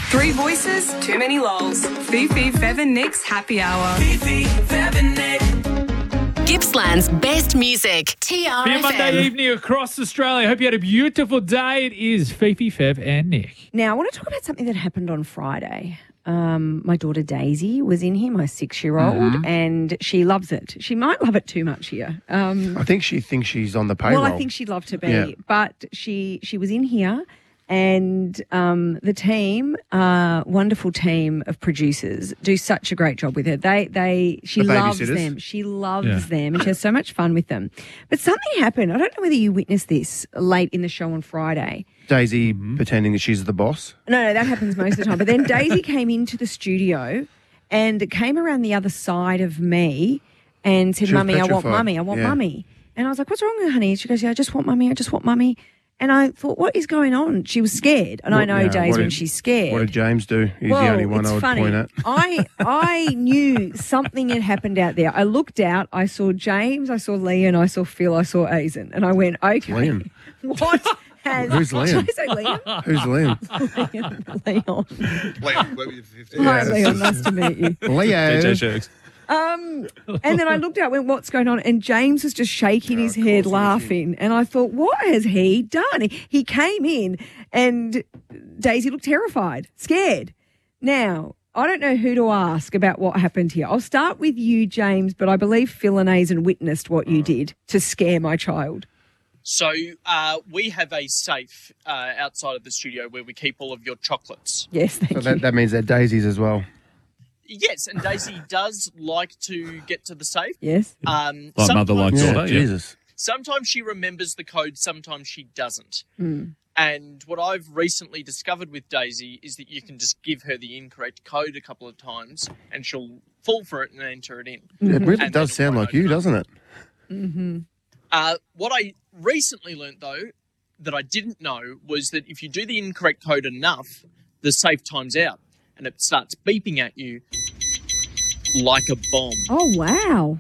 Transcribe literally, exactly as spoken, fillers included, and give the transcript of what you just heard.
Three voices, too many lols. Fifi, Fev and Nick's Happy Hour. Fifi, Fev and Nick. Gippsland's best music. T R F M. Be a Monday evening across Australia. Hope you had a beautiful day. It is Fifi, Fev and Nick. Now, I want to talk about something that happened on Friday. Um, my daughter Daisy was in here, my six-year-old, Mm-hmm. and she loves it. She might love it too much here. Um, I think she thinks she's on the payroll. well, I think she'd love to be, Yeah. but she she was in here, and um, the team, uh, wonderful team of producers, do such a great job with her. They they she The loves babysitters. them. She loves Yeah. them, and she has so much fun with them. But something happened. I don't know whether you witnessed this late in the show on Friday. Daisy pretending that she's the boss. No, no, that happens most of the time. But then Daisy came into the studio and came around the other side of me and said, She was Mummy, I want petrified. Mummy, I want Yeah. Mummy. And I was like, what's wrong, honey? She goes, yeah, I just want Mummy, I just want Mummy. And I thought, what is going on? She was scared. And I What- know yeah, Days what when did- she's scared. What did James do? He's well, the only one it's I would funny. point at. I I knew something had happened out there. I looked out, I saw James, I saw Liam, I saw Phil, I saw Aizen. And I went, okay. Liam. What has... Who's Liam? Did I say Liam? Who's Liam? Liam. Leon. Liam, let me fifteen. Hi, Leon. Nice to meet you. Leo. Um, and then I looked out, went, what's going on? And James was just shaking his head, laughing. And I thought, what has he done? He, he came in and Daisy looked terrified, scared. Now, I don't know who to ask about what happened here. I'll start with you, James, but I believe Phil and Aizen witnessed what you did to scare my child. So uh, we have a safe uh, outside of the studio where we keep all of your chocolates. Yes, thank So you. that, that means they're Daisy's as well. Yes, and Daisy does like to get to the safe. Yes. Um, Like sometimes, mother like Yeah, daughter. Yeah. Jesus. sometimes she remembers the code, sometimes she doesn't. Mm. And what I've recently discovered with Daisy is that you can just give her the incorrect code a couple of times and she'll fall for it and enter it in. It really And does then sound it like won't you, open up. doesn't it? Mm-hmm. Uh, what I recently learnt, though, that I didn't know was that if you do the incorrect code enough, the safe times out and it starts beeping at you like a bomb. Oh, wow.